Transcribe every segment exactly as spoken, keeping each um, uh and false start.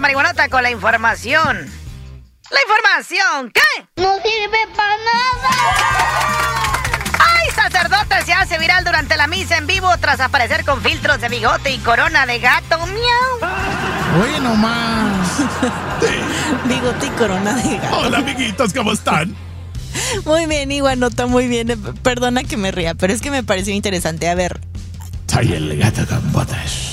marihuanota con la información. ¿La información qué? No sirve para nada. ¡Ay, sacerdote se hace viral durante la misa en vivo tras aparecer con filtros de bigote y corona de gato! ¡Miau! Oye, nomás. Bigote y corona de gato. Hola, amiguitos, ¿cómo están? Muy bien, Iguanota, muy bien. Perdona que me ría, pero es que me pareció interesante. A ver. Soy el gato con botas.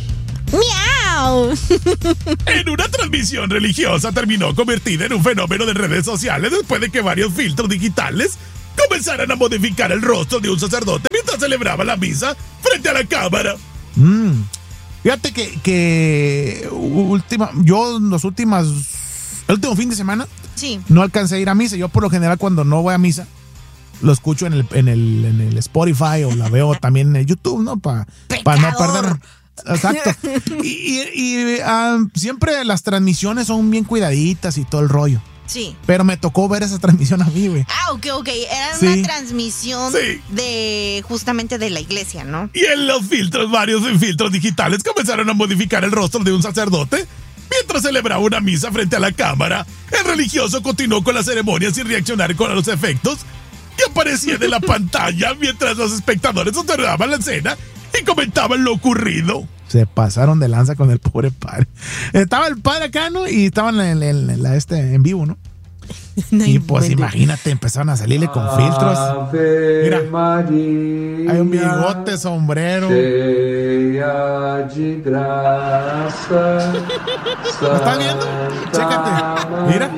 ¡Miau! En una transmisión religiosa terminó convertida en un fenómeno de redes sociales después de que varios filtros digitales comenzaran a modificar el rostro de un sacerdote mientras celebraba la misa frente a la cámara. Mm. Fíjate que, que última, yo los últimos, el último fin de semana sí. no alcancé a ir a misa. Yo por lo general cuando no voy a misa lo escucho en el, en el, en el Spotify o la veo también en el YouTube, ¿no? Para pa no perder. Exacto. Y, y, y uh, siempre las transmisiones son bien cuidaditas y todo el rollo. Sí. Pero me tocó ver esa transmisión a mí, güey. Ah, ok, ok. Era sí. una transmisión sí. de justamente de la iglesia, ¿no? Y en los filtros, varios filtros digitales comenzaron a modificar el rostro de un sacerdote mientras celebraba una misa frente a la cámara. El religioso continuó con la ceremonia sin reaccionar con los efectos que aparecían en la pantalla mientras los espectadores observaban la escena y comentaban lo ocurrido. Se pasaron de lanza con el pobre padre. Estaba el padre acá, ¿no? Y estaban en, en, en la este en vivo, ¿no? No y pues bueno. Imagínate, empezaron a salirle con filtros. Ave Mira, María, hay un bigote, sombrero. Cheia de graça. ¿Lo estás viendo? Chécate. Mira.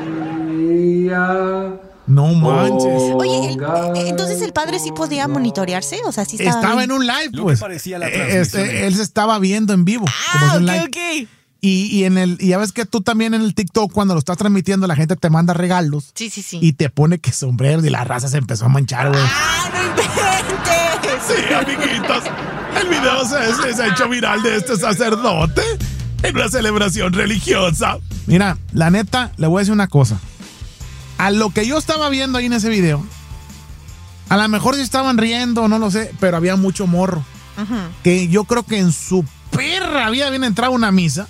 María. No manches. Oye, el, entonces el padre sí podía monitorearse, o sea, sí estaba. Estaba bien. en un live, pues. Parecía la este, él se estaba viendo en vivo. Ah, como ok, live. ok. Y, y en el, y ya ves que tú también en el TikTok, cuando lo estás transmitiendo, la gente te manda regalos. Sí, sí, sí. Y te pone que sombrero y la raza se empezó a manchar, güey. ¡Ah, no inventes! Sí, amiguitos. El video se, se ha hecho viral de este sacerdote en una celebración religiosa. Mira, la neta, le voy a decir una cosa. A lo que yo estaba viendo ahí en ese video, a lo mejor sí estaban riendo, no lo sé, pero había mucho morro. Uh-huh. Que yo creo que en su perra vida habían entrado a una misa.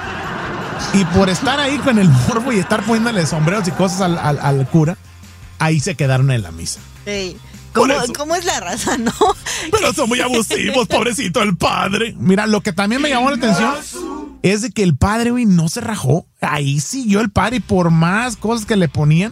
Y por estar ahí con el morbo y estar poniéndole sombreros y cosas al, al, al cura, ahí se quedaron en la misa. Hey, ¿cómo, ¿Cómo es la raza, no? Pero son muy abusivos, pobrecito el padre. Mira, lo que también me llamó la atención es de que el padre, güey, no se rajó. Ahí siguió el padre y por más cosas que le ponían,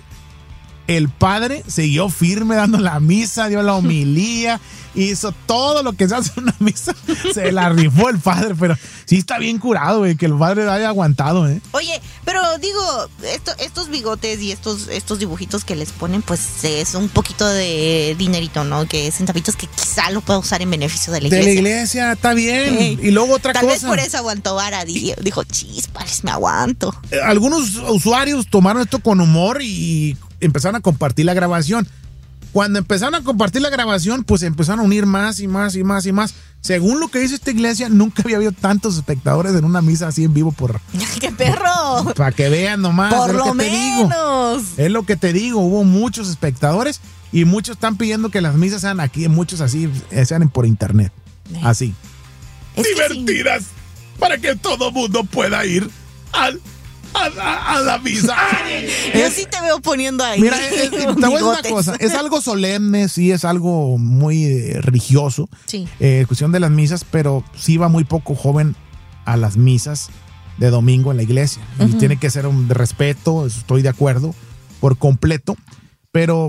el padre siguió firme dando la misa, dio la homilía, hizo todo lo que se hace en una misa. Se la rifó el padre, pero sí está bien curado, güey, que el padre haya aguantado, ¿eh? Oye, pero digo, esto, estos bigotes y estos, estos dibujitos que les ponen, pues es un poquito de dinerito, ¿no? Que centavitos que quizá lo pueda usar en beneficio de la iglesia. De la iglesia, está bien. Hey. Y luego otra Tal cosa. Tal vez por eso aguantó vara, dijo, chispas, me aguanto. Eh, algunos usuarios tomaron esto con humor y empezaron a compartir la grabación. Cuando empezaron a compartir la grabación, pues empezaron a unir más y más y más y más. Según lo que dice esta iglesia, nunca había habido tantos espectadores en una misa así en vivo por... ¡Qué perro! Para que vean nomás. Por es lo, lo que menos. Te digo. Es lo que te digo. Hubo muchos espectadores y muchos están pidiendo que las misas sean aquí, muchos así, sean por internet. ¿Eh? Así. Es divertidas sí. Para que todo mundo pueda ir al... A, a, a la misa. Yo es, sí te veo poniendo ahí. Mira, es, te voy a decir una cosa. Es algo solemne, sí, es algo muy eh, religioso. Sí. Eh, cuestión de las misas, pero sí va muy poco joven a las misas de domingo en la iglesia. Uh-huh. Y tiene que ser un de respeto, estoy de acuerdo, por completo. Pero,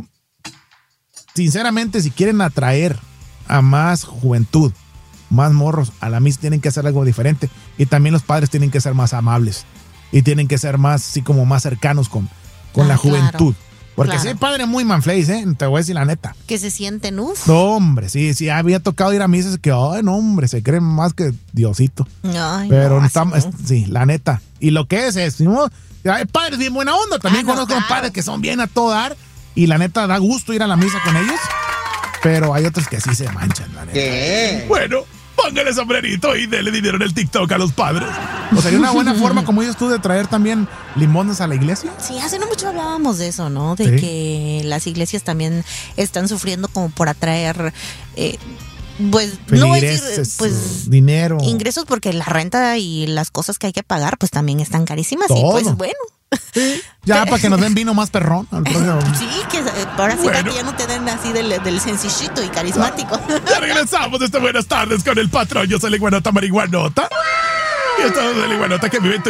sinceramente, si quieren atraer a más juventud, más morros a la misa, tienen que hacer algo diferente. Y también los padres tienen que ser más amables. Y tienen que ser más, así como más cercanos con, con ah, la juventud. Claro, porque claro. Si hay padres muy manflays, ¿eh? Te voy a decir la neta. Que se sienten, uff. No, hombre, sí, sí, había tocado ir a misas que, ay, no, hombre, se creen más que Diosito. Ay, pero no, está, no. Es, sí, la neta. Y lo que es es, ¿no? Hay padres bien buena onda. También ah, conozco no, claro. padres que son bien a todo dar. Y la neta, da gusto ir a la misa con ellos. Pero hay otros que sí se manchan, la neta. ¿Qué? Bueno. Póngale sombrerito y dele dinero en el TikTok a los padres. O sería una buena forma, como dices tú, de traer también limones a la iglesia. Sí, hace no mucho hablábamos de eso, ¿no? De sí. que las iglesias también están sufriendo como por atraer eh, pues, no voy a decir, Feligreses, pues, dinero. ingresos porque la renta y las cosas que hay que pagar, pues también están carísimas. Todo. Y pues bueno. Ya, para que nos den vino más perrón. al próximo. Sí, que eh, ahora sí Bueno. para que ya no te den así del, del sencillito y carismático. Ya regresamos de este Buenas Tardes con el patrón. Yo soy la iguanota marihuanota. Y esto es la iguanota que vive en tu